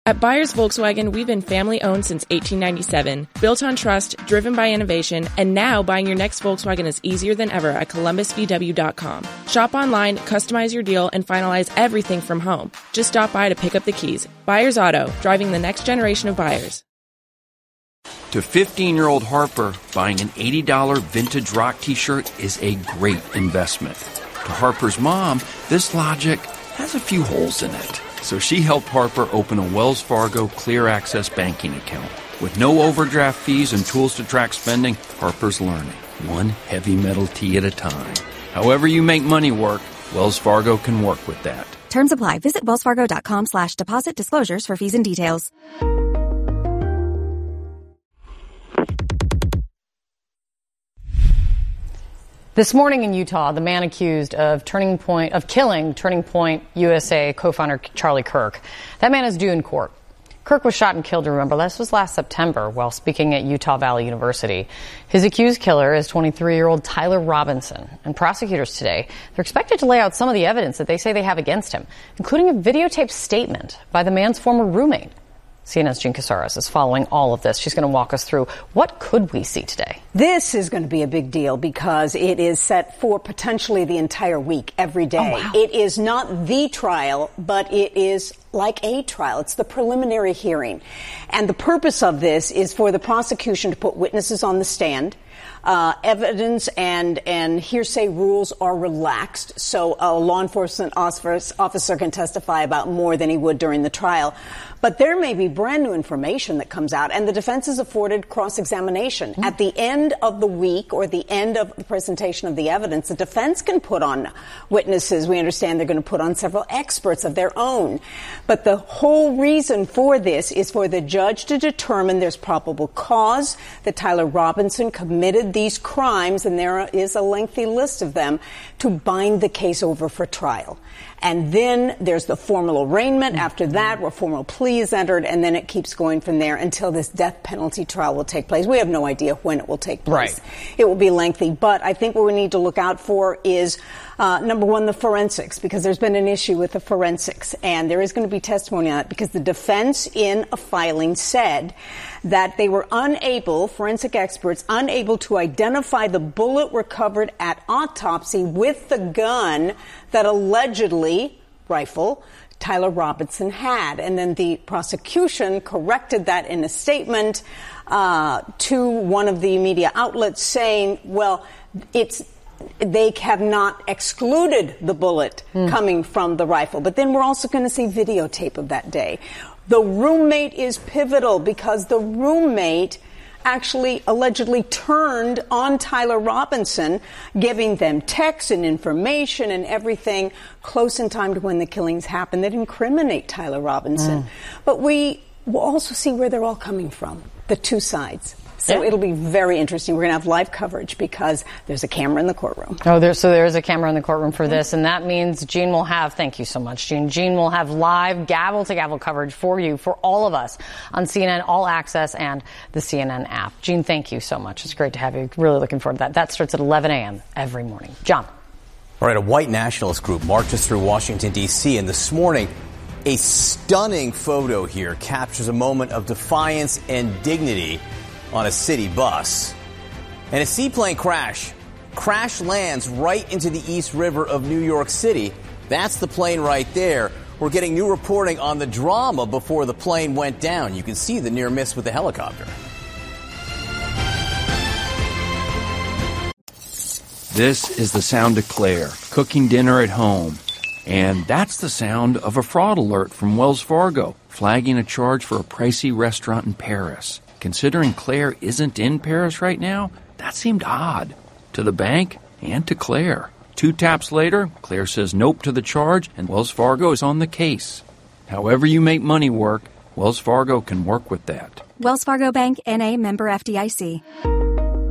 At Byers Volkswagen, we've been family-owned since 1897, built on trust, driven by innovation, and now buying your next Volkswagen is easier than ever at ColumbusVW.com. Shop online, customize your deal, and finalize everything from home. Just stop by to pick up the keys. Byers Auto, driving the next generation of buyers. To 15-year-old Harper, buying an $80 vintage rock t-shirt is a great investment. To Harper's mom, this logic has a few holes in it. So she helped Harper open a Wells Fargo Clear Access banking account. With no overdraft fees and tools to track spending, Harper's learning, one heavy metal tea at a time. However you make money work, Wells Fargo can work with that. Terms apply. Visit wellsfargo.com/deposit disclosures for fees and details. This morning in Utah, the man accused of killing Turning Point USA co-founder Charlie Kirk. That man is due in court. Kirk was shot and killed, remember, this was last September while speaking at Utah Valley University. His accused killer is 23-year-old Tyler Robinson. And prosecutors today, they're expected to lay out some of the evidence that they say they have against him, including a videotaped statement by the man's former roommate. CNN's Jean Casares is following all of this. She's going to walk us through what could we see today. This is going to be a big deal because it is set for potentially the entire week, every day. Oh, wow. It is not the trial, but it is like a trial. It's the preliminary hearing. And the purpose of this is for the prosecution to put witnesses on the stand. Evidence and hearsay rules are relaxed, so a law enforcement officer can testify about more than he would during the trial. But there may be brand new information that comes out, and the defense is afforded cross-examination. Mm-hmm. At the end of the week or the end of the presentation of the evidence, the defense can put on witnesses. We understand they're going to put on several experts of their own. But the whole reason for this is for the judge to determine there's probable cause that Tyler Robinson committed these crimes, and there is a lengthy list of them, to bind the case over for trial. And then there's the formal arraignment after that, where formal plea is entered, and then it keeps going from there until this death penalty trial will take place. We have no idea when it will take place. Right. It will be lengthy, but I think what we need to look out for is, number one, the forensics, because there's been an issue with the forensics, and there is going to be testimony on it, because the defense in a filing said that they were unable, forensic experts, unable to identify the bullet recovered at autopsy with the gun that allegedly, rifle, Tyler Robinson had. And then the prosecution corrected that in a statement to one of the media outlets saying, well, they have not excluded the bullet coming from the rifle. But then we're also going to see videotape of that day. The roommate is pivotal because the roommate actually allegedly turned on Tyler Robinson, giving them texts and information and everything close in time to when the killings happened that incriminate Tyler Robinson. But we will also see where they're all coming from, the two sides. So it'll be very interesting. We're going to have live coverage because there's a camera in the courtroom. Oh, there's a camera in the courtroom for this, and that means Jean will have, thank you so much, Jean. Jean will have live gavel-to-gavel coverage for you, for all of us, on CNN All Access and the CNN app. Jean, thank you so much. It's great to have you. Really looking forward to that. That starts at 11 a.m. every morning. John. All right, a white nationalist group marches through Washington, D.C., and this morning, a stunning photo here captures a moment of defiance and dignity on a city bus. And a seaplane crash lands right into the East River of New York City. That's the plane right there. We're getting new reporting on the drama before the plane went down. You can see the near miss with the helicopter. This is the sound of Claire cooking dinner at home. And that's the sound of a fraud alert from Wells Fargo, flagging a charge for a pricey restaurant in Paris. Considering Claire isn't in Paris right now, that seemed odd to the bank and to Claire. 2 taps later, Claire says nope to the charge, and Wells Fargo is on the case. However you make money work, Wells Fargo can work with that. Wells Fargo Bank, N.A., member FDIC.